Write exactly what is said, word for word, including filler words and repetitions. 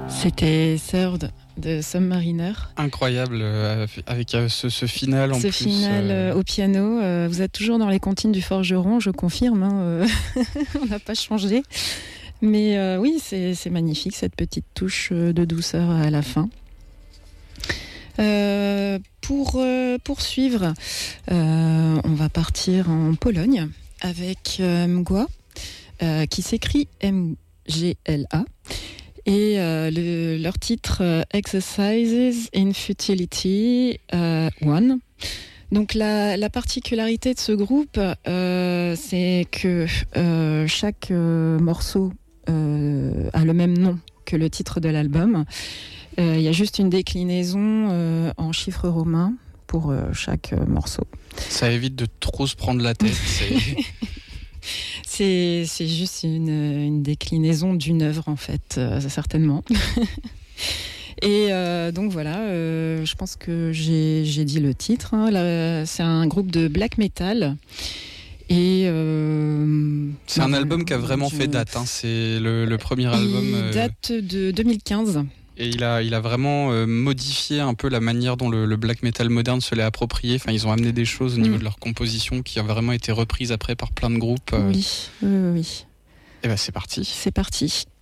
C'était Third de Submariner. Incroyable, euh, avec euh, ce, ce final en ce plus. Ce final euh... au piano. Euh, vous êtes toujours dans les comptines du Forgeron, je confirme. Hein, euh... On n'a pas changé. Mais euh, oui, c'est, c'est magnifique, cette petite touche de douceur à la fin. Euh, pour euh, poursuivre, euh, on va partir en Pologne avec euh, Mgła, euh, qui s'écrit M G L A. Et euh, le, leur titre euh, Exercises in Futility euh, One. Donc la, la particularité de ce groupe, euh, c'est que euh, chaque euh, morceau euh, a le même nom que le titre de l'album. Il euh, y a juste une déclinaison euh, en chiffres romains pour euh, chaque euh, morceau. Ça évite de trop se prendre la tête. C'est... C'est, c'est juste une, une déclinaison d'une œuvre, en fait, euh, certainement. Et euh, donc voilà, euh, je pense que j'ai, j'ai dit le titre. Hein. Là, c'est un groupe de black metal. Et euh, c'est un album qui a vraiment je... fait date. Hein. C'est le, le premier album. Il date de deux mille quinze. Et il a, il a vraiment euh, modifié un peu la manière dont le, le black metal moderne se l'est approprié. Enfin, ils ont amené des choses au niveau mmh. de leur composition qui ont vraiment été reprises après par plein de groupes. Oui, oui, oui. Et ben c'est parti. C'est parti.